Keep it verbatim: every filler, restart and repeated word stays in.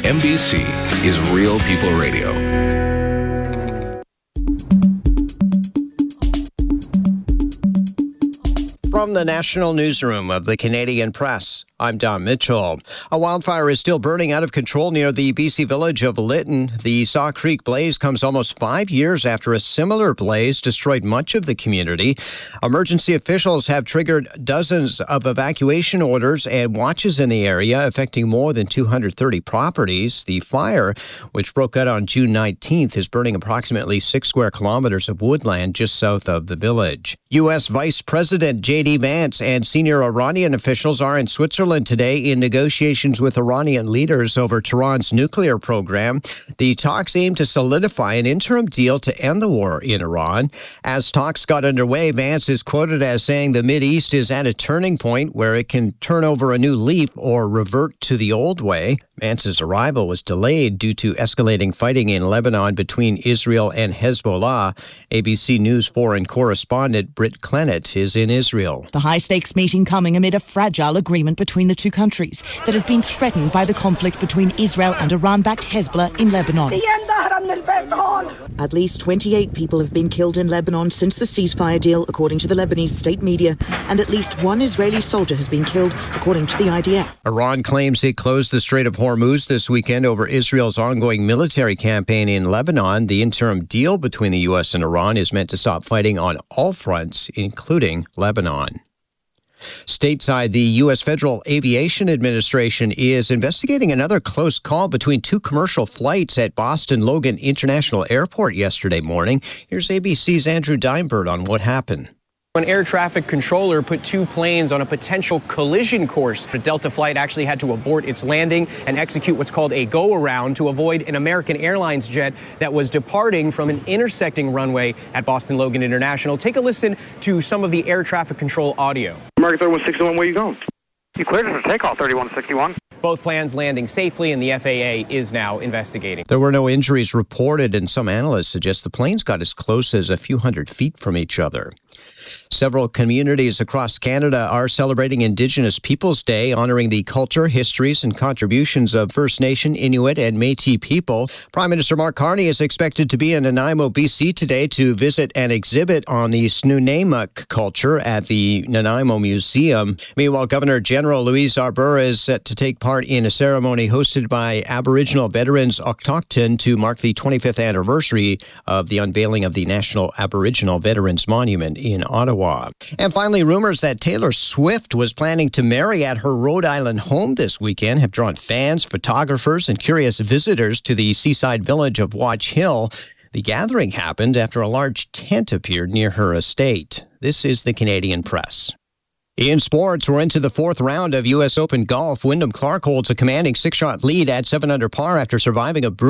M B C is Real People Radio. From the National Newsroom of the Canadian Press, I'm Don Mitchell. A wildfire is still burning out of control near the B C village of Lytton. The Saw Creek blaze comes almost five years after a similar blaze destroyed much of the community. Emergency officials have triggered dozens of evacuation orders and watches in the area, affecting more than two hundred thirty properties. The fire, which broke out on June nineteenth, is burning approximately six square kilometers of woodland just south of the village. U S Vice President J D Vance and senior Iranian officials are in Switzerland today in negotiations with Iranian leaders over Tehran's nuclear program. The talks aim to solidify an interim deal to end the war in Iran. As talks got underway, Vance is quoted as saying the Mideast is at a turning point where it can turn over a new leaf or revert to the old way. Vance's arrival was delayed due to escalating fighting in Lebanon between Israel and Hezbollah. A B C News foreign correspondent Britt Clennett is in Israel. The high-stakes meeting coming amid a fragile agreement between the two countries that has been threatened by the conflict between Israel and Iran-backed Hezbollah in Lebanon. At least twenty-eight people have been killed in Lebanon since the ceasefire deal, according to the Lebanese state media, and at least one Israeli soldier has been killed, according to the I D F. Iran claims it closed the Strait of Hormuz this weekend over Israel's ongoing military campaign in Lebanon. The interim deal between the U S and Iran is meant to stop fighting on all fronts, including Lebanon. Stateside, the U S Federal Aviation Administration is investigating another close call between two commercial flights at Boston Logan International Airport yesterday morning. Here's A B C's Andrew Dimebird on what happened. An air traffic controller put two planes on a potential collision course. The Delta flight actually had to abort its landing and execute what's called a go-around to avoid an American Airlines jet that was departing from an intersecting runway at Boston Logan International. Take a listen to some of the air traffic control audio. American thirty-one sixty-one, where are you going? You cleared it for takeoff, thirty-one sixty-one. Both planes landing safely, and the F A A is now investigating. There were no injuries reported, and some analysts suggest the planes got as close as a few hundred feet from each other. Several communities across Canada are celebrating Indigenous Peoples Day, honoring the culture, histories, and contributions of First Nation, Inuit, and Métis people. Prime Minister Mark Carney is expected to be in Nanaimo, B C today to visit an exhibit on the Snuneymuxw culture at the Nanaimo Museum. Meanwhile, Governor General Louise Arbour is set to take part in a ceremony hosted by Aboriginal Veterans Autochton to mark the twenty-fifth anniversary of the unveiling of the National Aboriginal Veterans Monument in Ottawa. And finally, rumors that Taylor Swift was planning to marry at her Rhode Island home this weekend have drawn fans, photographers, and curious visitors to the seaside village of Watch Hill. The gathering happened after a large tent appeared near her estate. This is the Canadian Press. In sports, we're into the fourth round of U S Open golf. Wyndham Clark holds a commanding six-shot lead at seven under par after surviving a brutal